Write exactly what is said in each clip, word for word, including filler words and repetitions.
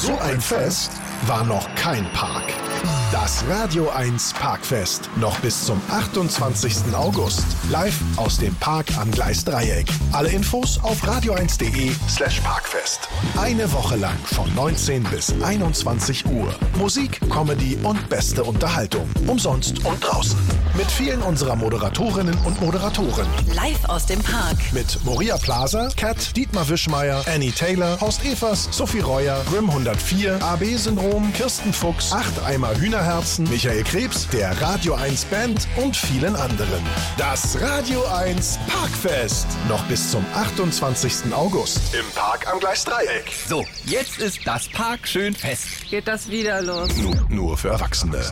So ein Fest war noch kein Park. Das Radio eins Parkfest. Noch bis zum achtundzwanzigsten August. Live aus dem Park am Gleisdreieck. Alle Infos auf radio eins punkt de slash parkfest. Eine Woche lang von neunzehn bis einundzwanzig Uhr. Musik, Comedy und beste Unterhaltung. Umsonst und draußen. Mit vielen unserer Moderatorinnen und Moderatoren. Live aus dem Park. Mit Moria Plaza, Kat, Dietmar Wischmeier, Annie Taylor, Horst Evers, Sophie Reuer, Grimm hundertvier, A B-Syndrom, Kirsten Fuchs, acht Eimer Hühnerherzen, Michael Krebs, der Radio eins Band und vielen anderen. Das Radio eins Parkfest. Noch bis zum achtundzwanzigsten August. Im Park am Gleisdreieck. So, jetzt ist das Park schön fest. Geht das wieder los? Nur, nur für Erwachsene.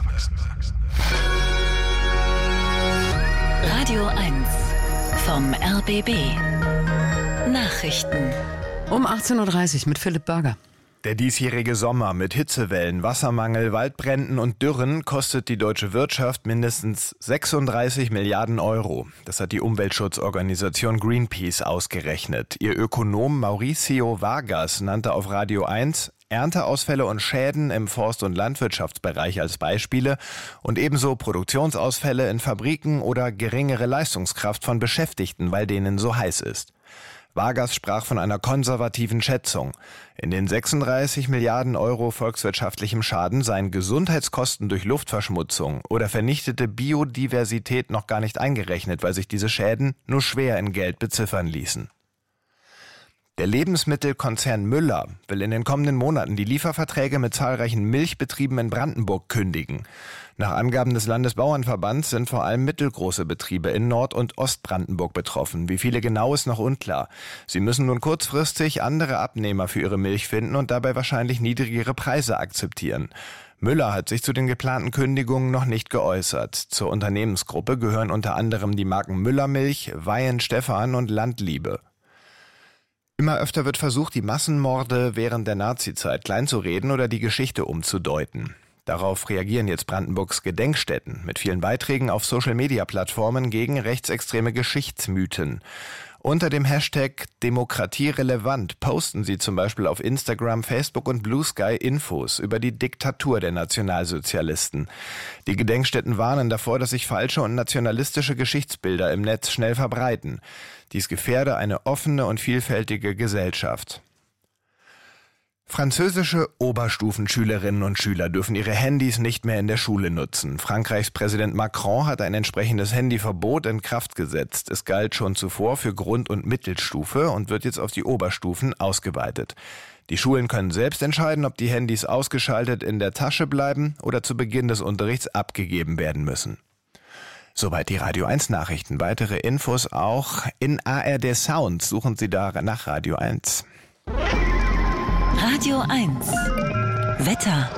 Radio eins vom R B B. Nachrichten. Um achtzehn Uhr dreißig mit Philipp Berger. Der diesjährige Sommer mit Hitzewellen, Wassermangel, Waldbränden und Dürren kostet die deutsche Wirtschaft mindestens sechsunddreißig Milliarden Euro. Das hat die Umweltschutzorganisation Greenpeace ausgerechnet. Ihr Ökonom Mauricio Vargas nannte auf Radio eins Ernteausfälle und Schäden im Forst- und Landwirtschaftsbereich als Beispiele und ebenso Produktionsausfälle in Fabriken oder geringere Leistungskraft von Beschäftigten, weil denen so heiß ist. Vargas sprach von einer konservativen Schätzung. In den sechsunddreißig Milliarden Euro volkswirtschaftlichem Schaden seien Gesundheitskosten durch Luftverschmutzung oder vernichtete Biodiversität noch gar nicht eingerechnet, weil sich diese Schäden nur schwer in Geld beziffern ließen. Der Lebensmittelkonzern Müller will in den kommenden Monaten die Lieferverträge mit zahlreichen Milchbetrieben in Brandenburg kündigen. Nach Angaben des Landesbauernverbands sind vor allem mittelgroße Betriebe in Nord- und Ostbrandenburg betroffen. Wie viele genau ist noch unklar. Sie müssen nun kurzfristig andere Abnehmer für ihre Milch finden und dabei wahrscheinlich niedrigere Preise akzeptieren. Müller hat sich zu den geplanten Kündigungen noch nicht geäußert. Zur Unternehmensgruppe gehören unter anderem die Marken Müllermilch, Weihenstephan und Landliebe. Immer öfter wird versucht, die Massenmorde während der Nazizeit kleinzureden oder die Geschichte umzudeuten. Darauf reagieren jetzt Brandenburgs Gedenkstätten mit vielen Beiträgen auf Social-Media-Plattformen gegen rechtsextreme Geschichtsmythen. Unter dem Hashtag Demokratierelevant posten sie zum Beispiel auf Instagram, Facebook und Blue Sky Infos über die Diktatur der Nationalsozialisten. Die Gedenkstätten warnen davor, dass sich falsche und nationalistische Geschichtsbilder im Netz schnell verbreiten. Dies gefährde eine offene und vielfältige Gesellschaft. Französische Oberstufenschülerinnen und Schüler dürfen ihre Handys nicht mehr in der Schule nutzen. Frankreichs Präsident Macron hat ein entsprechendes Handyverbot in Kraft gesetzt. Es galt schon zuvor für Grund- und Mittelstufe und wird jetzt auf die Oberstufen ausgeweitet. Die Schulen können selbst entscheiden, ob die Handys ausgeschaltet in der Tasche bleiben oder zu Beginn des Unterrichts abgegeben werden müssen. Soweit die Radio eins Nachrichten. Weitere Infos auch in A R D Sound. Suchen Sie da nach Radio eins. Radio eins. Wetter.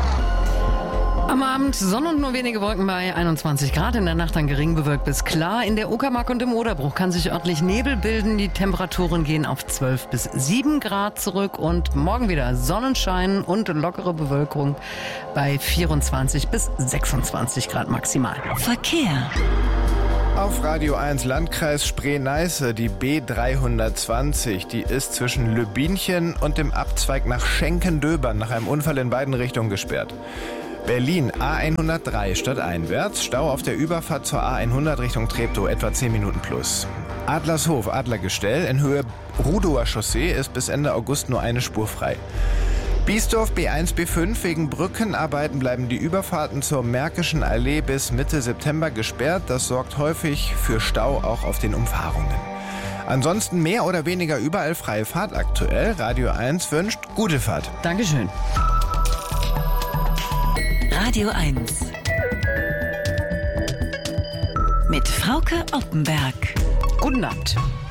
Am Abend Sonne und nur wenige Wolken bei einundzwanzig Grad. In der Nacht dann gering bewölkt bis klar. In der Uckermark und im Oderbruch kann sich örtlich Nebel bilden. Die Temperaturen gehen auf zwölf bis sieben Grad zurück. Und morgen wieder Sonnenschein und lockere Bewölkung bei vierundzwanzig bis sechsundzwanzig Grad maximal. Verkehr. Auf Radio eins Landkreis Spree-Neiße, die B dreihundertzwanzig, die ist zwischen Lübinchen und dem Abzweig nach Schenkendöbern nach einem Unfall in beiden Richtungen gesperrt. Berlin A hundertdrei stadteinwärts, Stau auf der Überfahrt zur A hundert Richtung Treptow, etwa zehn Minuten plus. Adlershof, Adlergestell, in Höhe Rudower Chaussee ist bis Ende August nur eine Spur frei. Biesdorf B eins B fünf, wegen Brückenarbeiten bleiben die Überfahrten zur Märkischen Allee bis Mitte September gesperrt. Das sorgt häufig für Stau auch auf den Umfahrungen. Ansonsten mehr oder weniger überall freie Fahrt aktuell. Radio eins wünscht gute Fahrt. Dankeschön. Radio eins. Mit Frauke Oppenberg. Guten Abend.